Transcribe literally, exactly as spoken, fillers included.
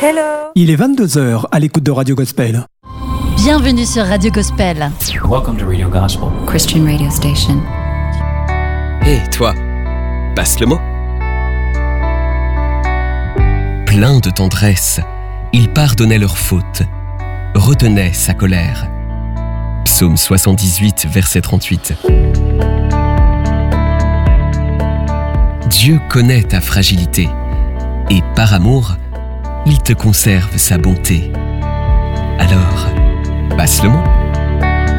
Hello. Il est vingt-deux heures à l'écoute de Radio Gospel. Bienvenue sur Radio Gospel. Welcome to Radio Gospel. Christian radio station. Hé, hey, toi, passe le mot. Plein de tendresse, il pardonnait leurs fautes, retenait sa colère. Psaume soixante-dix-huit, verset trente-huit. Dieu connaît ta fragilité et par amour, il te conserve sa bonté. Alors, passe le mot.